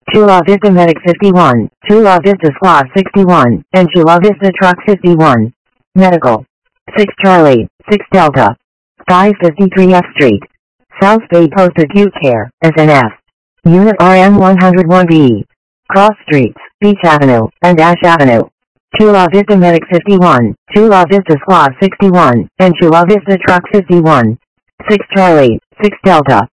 Chula Vista Medic 51, Chula Vista Squad 61, and Chula Vista Truck 51. Medical. 6 Charlie, 6 Delta. 553 F Street. South Bay Post Acute Care, SNF. Unit RM 101B. Cross Streets, Beach Avenue, and Ash Avenue. Chula Vista Medic 51, Chula Vista Squad 61, and Chula Vista Truck 51. 6 Charlie, 6 Delta.